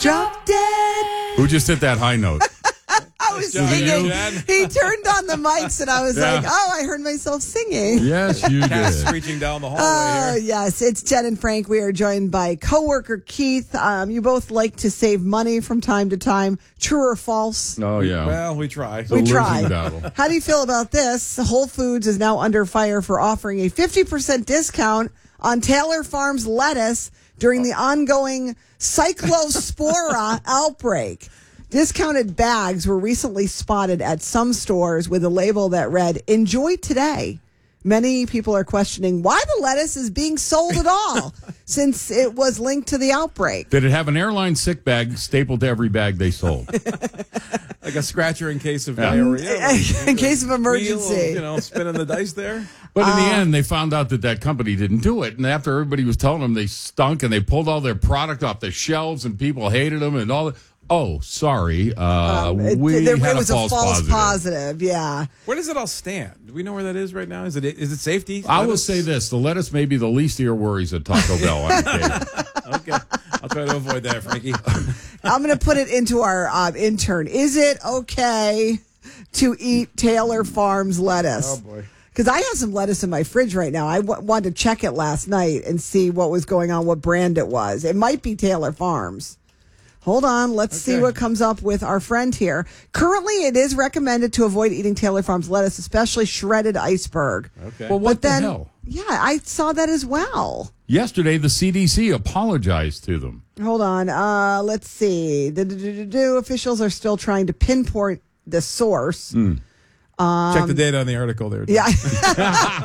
Drop dead. Who just hit that high note? I was Nice job, singing. Chad. He turned on the mics, and I was like, oh, I heard myself singing. Yes, you Cat's did. reaching down the Oh, hallway here. yes. It's Jen and Frank. We are joined by coworker Keith. You both like to save money from time to time. True or false? Oh, yeah. Well, we try. The We losing try. battle. How do you feel about this? Whole Foods is now under fire for offering a 50% discount on Taylor Farms lettuce during the ongoing Cyclospora outbreak. Discounted bags were recently spotted at some stores with a label that read, "Enjoy today." Many people are questioning why the lettuce is being sold at all since it was linked to the outbreak. Did it have an airline sick bag stapled to every bag they sold? Like a scratcher in case of Yeah. diarrhea. In case of emergency. Wheel of, spinning the dice there. But in the end, they found out that company didn't do it. And after everybody was telling them they stunk and they pulled all their product off the shelves and people hated them and all that. Oh, sorry. We It had was a false positive. Yeah. Where does it all stand? Do we know where that is right now? Is it safety? I will Lettuce? say this. The lettuce may be the least of your worries at Taco Bell. I'm kidding. Okay. I'll try to avoid that, Frankie. I'm going to put it into our intern. Is it okay to eat Taylor Farms lettuce? Oh, boy. Because I have some lettuce in my fridge right now. I wanted to check it last night and see what was going on, what brand it was. It might be Taylor Farms. Hold on. Let's see what comes up with our friend here. Currently, it is recommended to avoid eating Taylor Farms lettuce, especially shredded iceberg. Okay. Well, what But then, the hell? yeah, I saw that as well. Yesterday, the CDC apologized to them. Hold on. Let's see. Officials are still trying to pinpoint the source. Check the data on the article there. Yeah.